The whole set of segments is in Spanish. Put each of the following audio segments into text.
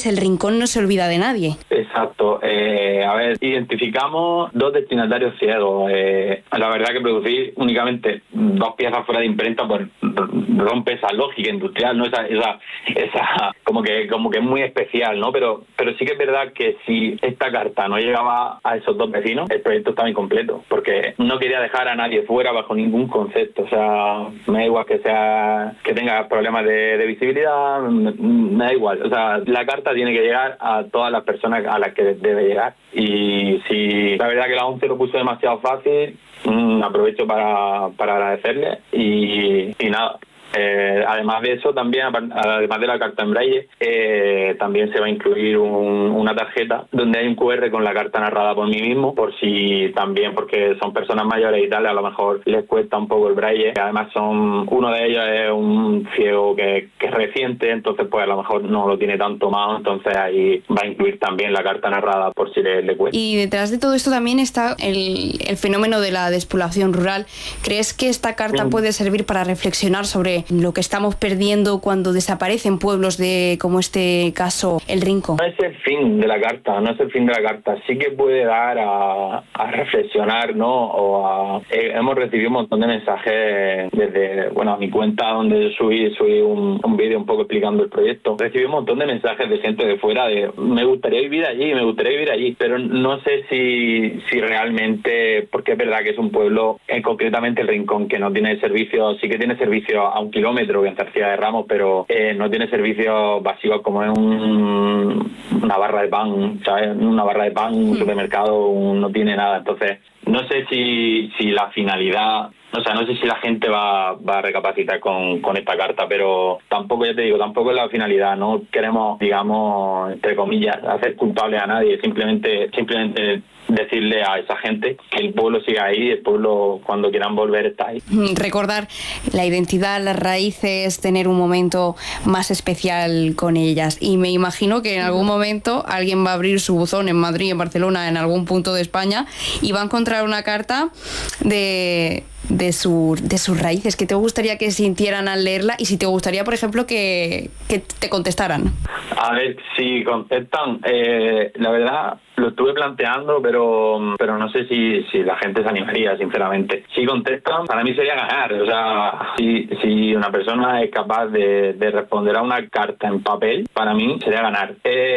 el rincón no se olvida de nadie. Exacto. A ver, identificamos 2 destinatarios ciegos. La verdad que producir únicamente 2 piezas fuera de imprenta pues rompe esa lógica industrial, ¿no? Esa como que es muy especial, ¿no? Pero sí que es verdad que si esta carta no llegaba a esos 2 vecinos, el proyecto estaba incompleto, porque no quería dejar a nadie fuera bajo ningún concepto. O sea, me da igual que tenga problemas de visibilidad, me da igual. O sea, la carta tiene que llegar a todas las personas a las que debe llegar. Y si la verdad que la ONCE lo puso demasiado fácil, aprovecho para agradecerle y nada. Además de eso, también, además de la carta en braille, también se va a incluir una tarjeta donde hay un QR con la carta narrada por mí mismo, por si también, porque son personas mayores y tal, a lo mejor les cuesta un poco el braille. Además uno de ellos es un ciego que es reciente, entonces pues a lo mejor no lo tiene tan tomado, entonces ahí va a incluir también la carta narrada por si le cuesta. Y detrás de todo esto también está el fenómeno de la despoblación rural. ¿Crees que esta carta puede servir para reflexionar sobre lo que estamos perdiendo cuando desaparecen pueblos como este caso El Rincón? No es el fin de la carta, sí que puede dar a reflexionar, ¿no? Hemos recibido un montón de mensajes desde, a mi cuenta, donde subí un vídeo un poco explicando el proyecto. Recibí un montón de mensajes de gente de fuera de me gustaría vivir allí, pero no sé si realmente, porque es verdad que es un pueblo, concretamente El Rincón, que no tiene servicio, sí que tiene servicio a 1 kilómetro que en Zarcía de Ramos, pero no tiene servicios básicos como es una barra de pan, ¿sabes? Una barra de pan, un supermercado, no tiene nada. Entonces, no sé si la finalidad, no sé si la gente va a recapacitar con esta carta, pero tampoco, ya te digo, tampoco es la finalidad. No queremos, digamos, entre comillas, hacer culpable a nadie, simplemente decirle a esa gente que el pueblo sigue ahí, el pueblo cuando quieran volver está ahí. Recordar la identidad, las raíces, tener un momento más especial con ellas. Y me imagino que en algún momento alguien va a abrir su buzón en Madrid, en Barcelona, en algún punto de España y va a encontrar una carta de sus raíces. ¿Qué te gustaría que sintieran al leerla? Y si te gustaría, por ejemplo, que te contestaran. A ver, si contestan, la verdad lo estuve planteando, pero no sé si la gente se animaría, sinceramente. Si contestan, para mí sería ganar. O sea, si una persona es capaz de responder a una carta en papel, para mí sería ganar.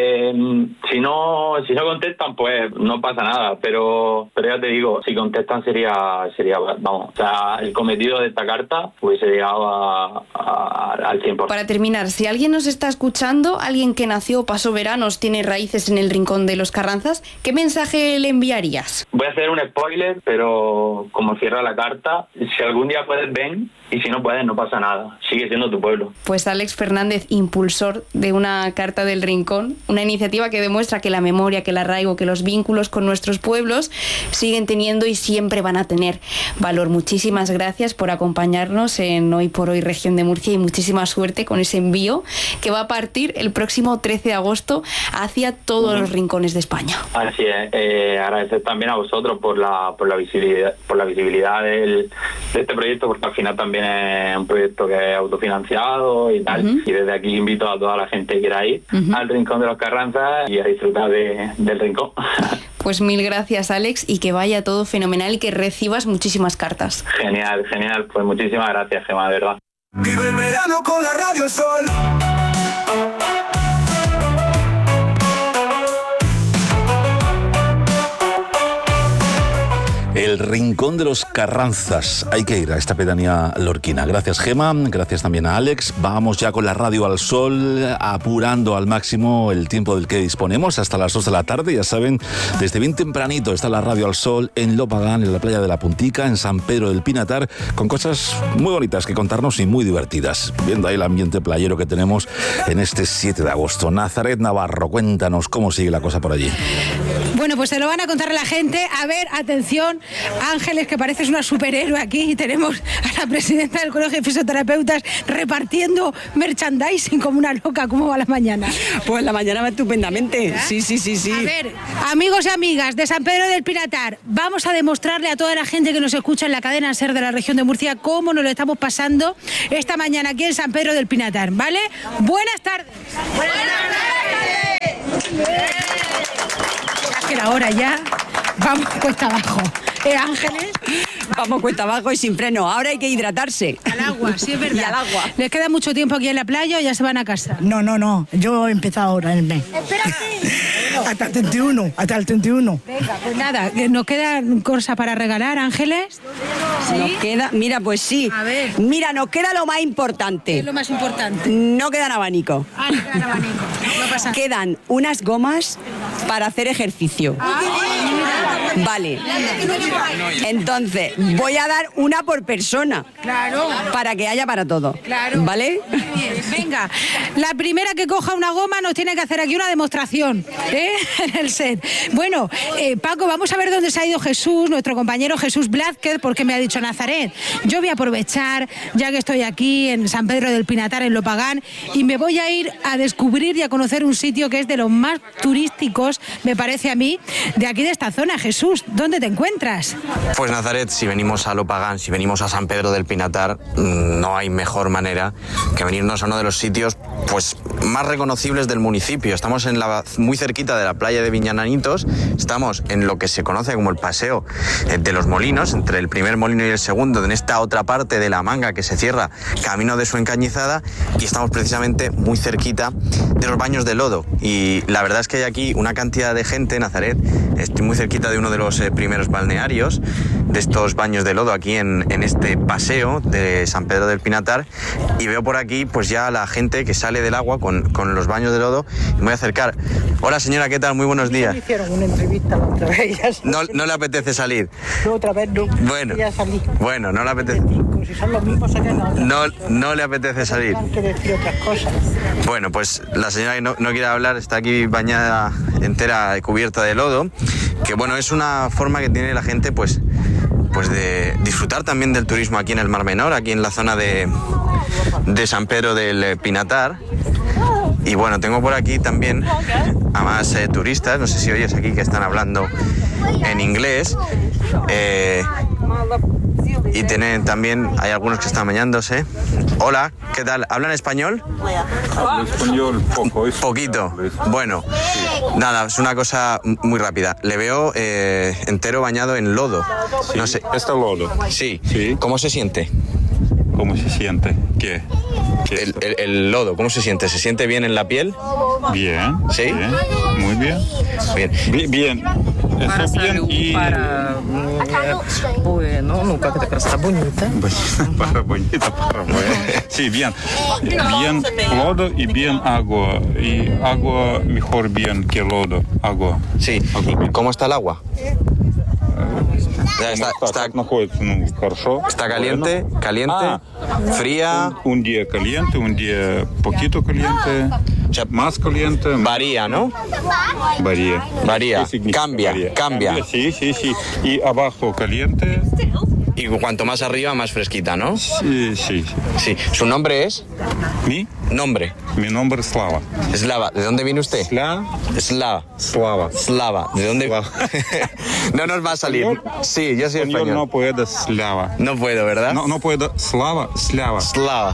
Si no contestan, pues no pasa nada, pero ya te digo, si contestan sería vamos, o sea, el cometido de esta carta hubiese llegado al 100%. Para terminar, si alguien nos está escuchando, alguien que nació, pasó veranos, tiene raíces en El Rincón de los Carranzas, ¿qué mensaje le enviarías? Voy a hacer un spoiler, pero como cierra la carta, si algún día puedes, ven, y si no puedes, no pasa nada. Sigue siendo tu pueblo. Pues Alex Fernández, impulsor de una carta del Rincón, una iniciativa que demuestra que la memoria, que el arraigo, que los vínculos con nuestros pueblos siguen teniendo y siempre van a tener valor. Muchísimas gracias por acompañarnos en Hoy por Hoy Región de Murcia y muchísima suerte con ese envío que va a partir el próximo 13 de agosto hacia todos los rincones de España. Así es. Agradecer también a vosotros por la visibilidad de este proyecto, porque al final también es un proyecto que es autofinanciado y tal. Y desde aquí invito a toda la gente que quiera ir al Rincón de los Carranzas y a disfrutar del Rincón. Pues mil gracias, Alex, y que vaya todo fenomenal y que recibas muchísimas cartas. Genial. Pues muchísimas gracias, Gemma, de verdad. Vive el verano con la Radio Sol. El Rincón de los Carranzas. Hay que ir a esta pedanía lorquina. Gracias, Gema. Gracias también a Alex. Vamos ya con la radio al sol, apurando al máximo el tiempo del que disponemos hasta las 2 de la tarde. Ya saben, desde bien tempranito está la radio al sol en Lopagán, en la playa de la Puntica, en San Pedro del Pinatar, con cosas muy bonitas que contarnos y muy divertidas. Viendo ahí el ambiente playero que tenemos en este 7 de agosto. Nazaret Navarro, cuéntanos cómo sigue la cosa por allí. Bueno, pues se lo van a contar a la gente. A ver, atención, Ángeles, que pareces una superhéroe aquí. Tenemos a la presidenta del Colegio de Fisioterapeutas repartiendo merchandising como una loca. ¿Cómo va la mañana? Pues la mañana va estupendamente. Sí. A ver, amigos y amigas de San Pedro del Pinatar, vamos a demostrarle a toda la gente que nos escucha en la cadena SER de la región de Murcia cómo nos lo estamos pasando esta mañana aquí en San Pedro del Pinatar, ¿vale? Buenas tardes. Buenas tardes. la hora ya. Vamos cuesta abajo. Ángeles. Vamos cuesta abajo y sin freno. Ahora hay que hidratarse. Al agua, sí es verdad. Y al agua. ¿Les queda mucho tiempo aquí en la playa o ya se van a casa? No. Yo he empezado ahora el mes. Hasta el 31. Venga, pues nada, ¿nos queda cosa para regalar, Ángeles? ¿Sí? Nos queda, mira, pues sí. A ver. Mira, nos queda lo más importante. ¿Qué es lo más importante? No quedan abanico. Ah, no quedan abanico. No pasa. Quedan unas gomas para hacer ejercicio. Vale. Entonces, voy a dar una por persona. Claro. Para que haya para todo. Claro. ¿Vale? Muy bien. Venga, la primera que coja una goma nos tiene que hacer aquí una demostración, en el set. Bueno, Paco, vamos a ver dónde se ha ido Jesús, nuestro compañero Jesús Blázquez, porque me ha dicho Nazaret. Yo voy a aprovechar, ya que estoy aquí en San Pedro del Pinatar, en Lopagán, y me voy a ir a descubrir y a conocer un sitio que es de los más turísticos, me parece a mí, de aquí de esta zona. Jesús, ¿dónde te encuentras? Pues Nazaret, si venimos a Lopagán, si venimos a San Pedro del Pinatar, no hay mejor manera que venirnos a uno de los sitios pues más reconocibles del municipio. Estamos muy cerquita de la playa de Viñananitos, estamos en lo que se conoce como el Paseo de los Molinos, entre el primer molino y el segundo, en esta otra parte de la Manga que se cierra camino de su Encañizada, y estamos precisamente muy cerquita de los baños de lodo. Y la verdad es que hay aquí una cantidad de gente, Nazaret. Estoy muy cerquita de uno de los primeros balnearios de estos baños de lodo aquí en este paseo de San Pedro del Pinatar, y veo por aquí pues ya la gente que sale del agua con los baños de lodo. Me voy a acercar. Hola señora, ¿qué tal? Muy buenos días. Me hicieron una entrevista la otra vez. ¿No le apetece salir? No, otra vez no. Bueno, Ya salí. bueno, no le apetece. Si son los mismos, sacan a otra. No le apetece salir. Tienen que decir otras cosas. Bueno, pues la señora que no quiere hablar está aquí bañada entera, cubierta de lodo, que bueno, es una forma que tiene la gente pues de disfrutar también del turismo aquí en el Mar Menor, aquí en la zona de San Pedro del Pinatar. Y bueno, tengo por aquí también a más turistas, no sé si oyes aquí que están hablando en inglés. Y tienen también, hay algunos que están bañándose. Hola, ¿qué tal? ¿Hablan español? Hablo español poco. Poquito. Bueno, nada, es una cosa muy rápida. Le veo entero bañado en lodo. Sí, no sé. ¿Está lodo? Sí. Sí. ¿Cómo se siente? ¿Cómo se siente? ¿Qué? El lodo, ¿cómo se siente? ¿Se siente bien en la piel? Bien. ¿Sí? Bien, muy bien. Bien. Bien. Para Eso bien salud, y... bueno, ну как это красота, bonita. Para bonito, para bueno. Sí, bien. Bien lodo y bien agua. Y agua mejor bien que lodo. Agua. Sí. ¿Y cómo está el agua? Está caliente, fría. Un día caliente, un día poquito caliente, O sea, más caliente. varía, ¿no? Varía. ¿Qué significa Cambia. Sí. Y abajo caliente. Y cuanto más arriba, más fresquita, ¿no? Sí. Sí. ¿Su nombre es? Mi Nombre. nombre es Slava. Slava. ¿De dónde viene usted? Slava. ¿De dónde? No nos va a salir. Sí, yo soy español. No puedo Slava. No puedo, ¿verdad? No puedo Slava. Slava.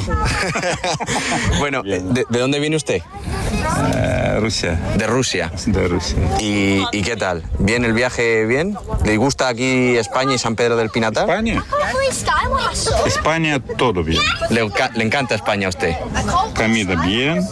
Bueno, ¿de dónde viene usted? Rusia. De Rusia. De Rusia. ¿Y qué tal? ¿Bien el viaje? ¿Bien? ¿Le gusta aquí España y San Pedro del Pinatar? España todo bien. ¿Le encanta España a usted? Comida bien.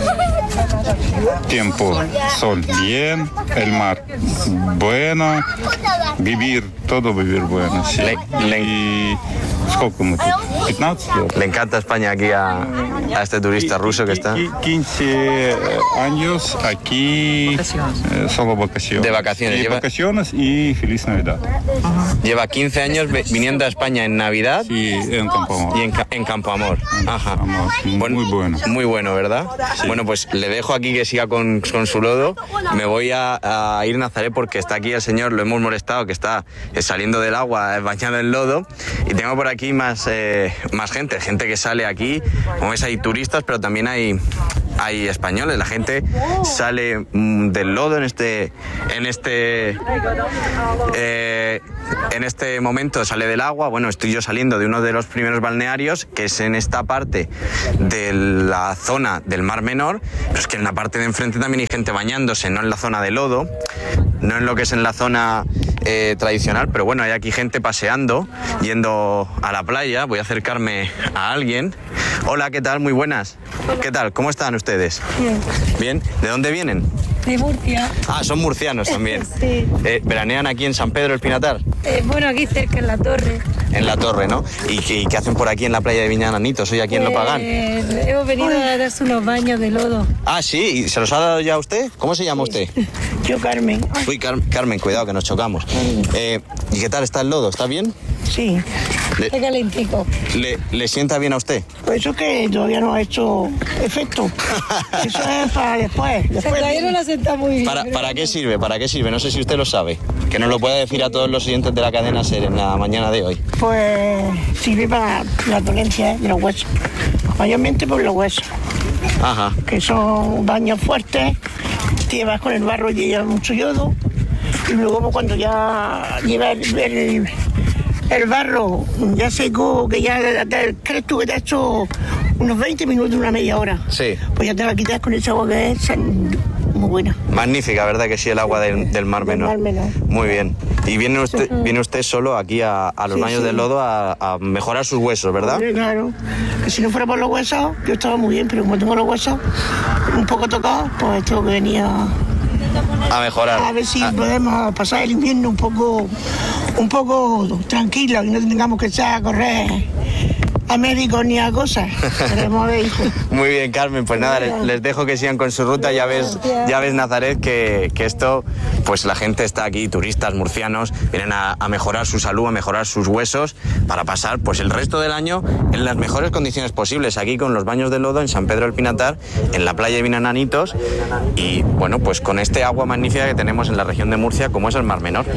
Tiempo, sol bien. El mar bueno. Todo vivir bueno. Sí. Y ¿Сколько мы тут? 15 лет. Le encanta España aquí a este turista ruso que está. 15 años aquí solo vacaciones. De vacaciones. Y vacaciones y Feliz Navidad. Lleva 15 años viniendo a España en Navidad. Sí, en Campoamor. Y en Campoamor. Ajá. Muy bueno. Muy bueno, ¿verdad? Sí. Bueno, pues le dejo aquí que siga con su lodo. Me voy a ir a Nazaret porque está aquí el señor, lo hemos molestado, que está saliendo del agua, bañado en lodo. Y tengo por aquí más gente que sale aquí. Como ves, hay turistas, pero también hay españoles. La gente sale del lodo en este en este momento sale del agua. Bueno, estoy yo saliendo de uno de los primeros balnearios, que es en esta parte de la zona del Mar Menor, pero es que en la parte de enfrente también hay gente bañándose, no en la zona de lodo, no en lo que es en la zona tradicional, pero bueno, hay aquí gente paseando, yendo a la playa. Voy a acercarme a alguien. Hola, ¿qué tal? Muy buenas. Hola. ¿Qué tal? ¿Cómo están ustedes? Bien. Bien. ¿De dónde vienen? De Murcia. Ah, son murcianos también. Sí. ¿Veranean aquí en San Pedro del Pinatar? Bueno, aquí cerca, en la torre. En la torre, ¿no? ¿Y qué hacen por aquí en la playa de Viñananitos? ¿Hoy aquí en Lopagán? Hemos venido a darse unos baños de lodo. Ah, sí. ¿Y se los ha dado ya a usted? ¿Cómo se llama usted? Yo, Carmen. Uy, Carmen, cuidado que nos chocamos. ¿Y qué tal está el lodo? ¿Está bien? Sí. Está calentico. ¿Le sienta bien a usted? Pues eso que todavía no ha hecho efecto. Eso es para después. Todavía no la sienta muy bien. ¿Para qué sirve? ¿Para qué sirve? No sé si usted lo sabe. Que nos lo pueda decir a todos los oyentes de la cadena SER en la mañana de hoy. Pues sirve para la dolencia de los huesos. Mayormente por los huesos. Ajá. Que son baños fuertes. Te vas con el barro y lleva mucho yodo. Y luego pues, cuando ya lleva el barro ya secó, que ya crees tú que te ha hecho unos 20 minutos, una media hora. Sí. Pues ya te la quitas con esa agua que es muy buena. Magnífica, ¿verdad que sí? El agua del Mar Menor. Mar Menor. Muy bien. Y viene usted solo aquí a los baños de lodo a mejorar sus huesos, ¿verdad? Sí, claro. Que si no fuera por los huesos, yo estaba muy bien, pero como tengo los huesos un poco tocados, pues tengo que venir a mejorar. A ver si podemos pasar el invierno un poco tranquilo, y no tengamos que echar a correr a médicos ni a cosas. Muy bien, Carmen, pues nada, les dejo que sigan con su ruta. Ya ves, Nazaret, que esto, pues la gente está aquí, turistas murcianos, vienen a mejorar su salud, a mejorar sus huesos, para pasar pues el resto del año en las mejores condiciones posibles, aquí con los baños de lodo en San Pedro del Pinatar, en la playa de Viñananitos, y bueno, pues con este agua magnífica que tenemos en la región de Murcia, como es el Mar Menor.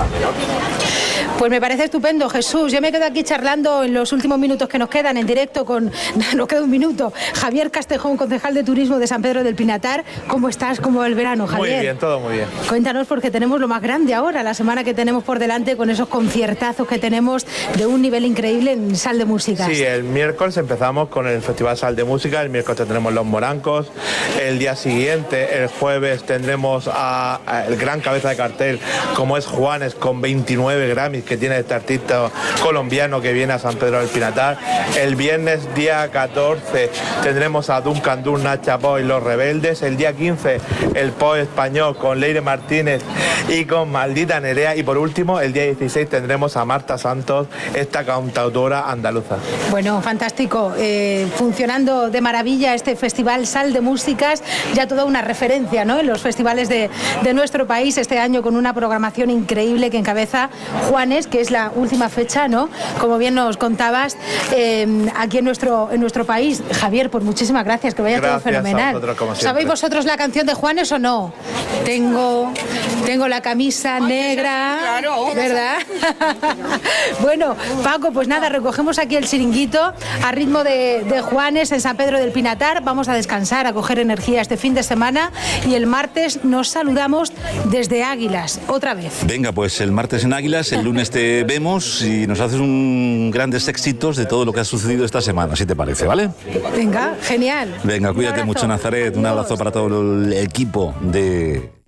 Pues me parece estupendo, Jesús. Yo me quedo aquí charlando en los últimos minutos que nos quedan en directo con, nos queda un minuto, Javier Castejón, concejal de turismo de San Pedro del Pinatar. ¿Cómo estás? ¿Cómo va el verano, Javier? Muy bien, todo muy bien. Cuéntanos, porque tenemos lo más grande ahora, la semana que tenemos por delante, con esos conciertazos que tenemos de un nivel increíble en Sal de Música. Sí, el miércoles empezamos con el Festival Sal de Música, el miércoles tendremos Los Morancos, el día siguiente, el jueves, tendremos el gran cabeza de cartel, como es Juanes, con 29 Grammys que tiene este artista colombiano que viene a San Pedro del Pinatar. El viernes, día 14, tendremos a Duncan Du, Nacha Boy, Los Rebeldes. El día 15, el pop español con Leire Martínez y con Maldita Nerea. Y por último, el día 16, tendremos a Marta Santos, esta cantautora andaluza. Bueno, fantástico. Funcionando de maravilla este Festival Sal de Músicas, ya toda una referencia, ¿no?, en los festivales de nuestro país, este año con una programación increíble que encabeza Juanes, que es la última fecha, ¿no?, como bien nos contabas, aquí en nuestro país. Javier, pues muchísimas gracias, que vaya todo fenomenal. ¿Sabéis vosotros la canción de Juanes o no? Tengo la camisa negra, ¿verdad? Bueno, Paco, pues nada, recogemos aquí el chiringuito a ritmo de Juanes en San Pedro del Pinatar. Vamos a descansar, a coger energía este fin de semana, y el martes nos saludamos desde Águilas, otra vez. Venga, pues el martes en Águilas, el lunes te vemos y nos haces un grandes éxitos de todo lo que ha sucedido esta semana, si te parece, ¿vale? Venga, genial. Venga, cuídate mucho, Nazaret. Un abrazo para todo el equipo de